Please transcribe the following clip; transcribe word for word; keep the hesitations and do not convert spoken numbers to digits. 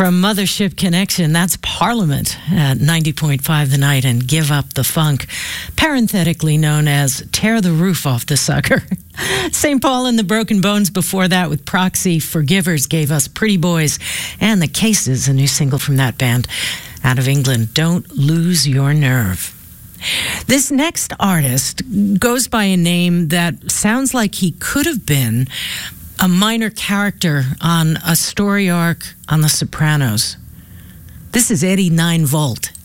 From Mothership Connection, that's Parliament at ninety point five The Night and Give Up the Funk, parenthetically known as Tear the Roof Off the Sucker. Saint Paul and the Broken Bones before that with Proxy. Forgivers gave us Pretty Boys, and The Cases, a new single from that band out of England, Don't Lose Your Nerve. This next artist goes by a name that sounds like he could have been a minor character on a story arc on The Sopranos. This is Eddie Nine Volt.